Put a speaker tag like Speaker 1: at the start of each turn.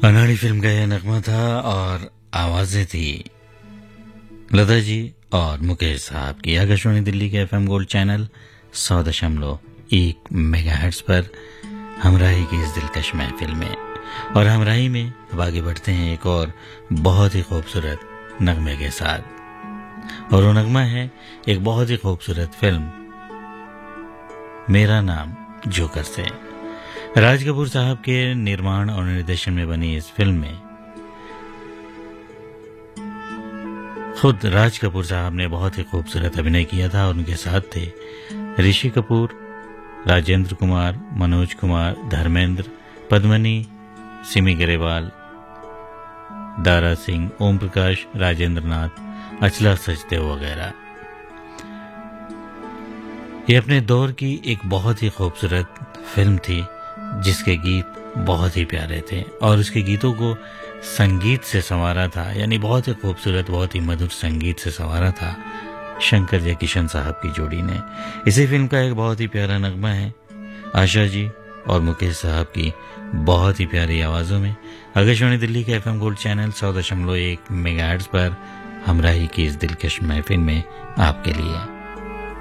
Speaker 1: अनाड़ी फिल्म का यह नगमा था और आवाजें थी लता जी और मुकेश साहब की। आकाशवाणी दिल्ली के एफएम गोल्ड चैनल 100.1 मेगाहर्ट्ज पर हमराही की इस दिलकश महफिल में, और हमराही में अब आगे बढ़ते हैं एक और बहुत ही खूबसूरत नगमे के साथ। और वो नगमा है एक बहुत ही खूबसूरत फिल्म मेरा नाम जोकर से। राज कपूर साहब के निर्माण और निर्देशन में बनी इस फिल्म में खुद राज कपूर साहब ने बहुत ही खूबसूरत अभिनय किया था और उनके साथ थे ऋषि कपूर, राजेंद्र कुमार, मनोज कुमार, धर्मेंद्र, पद्मनी, सिमी ग्रेवाल, दारा सिंह, ओम प्रकाश, राजेंद्र नाथ, अचला सचदेव वगैरह। ये अपने दौर की एक बहुत ही खूबसूरत फिल्म थी जिसके गीत बहुत ही प्यारे थे और उसके गीतों को संगीत से संवारा था, यानी बहुत ही खूबसूरत, बहुत ही मधुर संगीत से संवारा था शंकर जयकिशन साहब की जोड़ी ने। इसी फिल्म का एक बहुत ही प्यारा नगमा है आशा जी और मुकेश साहब की बहुत ही प्यारी आवाजों में। आकाशवाणी दिल्ली के एफएम गोल्ड चैनल 100.1 मेगाहर्ट्ज पर हमराही की इस दिलकश महफिल में आपके लिए